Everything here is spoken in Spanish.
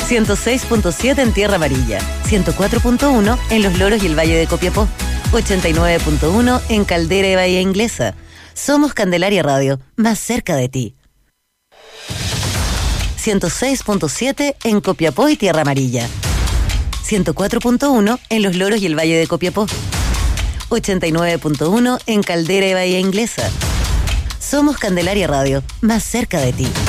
106.7 en Tierra Amarilla, 104.1 en Los Loros y el Valle de Copiapó, 89.1 en Caldera y Bahía Inglesa. Somos Candelaria Radio, más cerca de ti. 106.7 en Copiapó y Tierra Amarilla, 104.1 en Los Loros y el Valle de Copiapó, 89.1 en Caldera y Bahía Inglesa. Somos Candelaria Radio, más cerca de ti.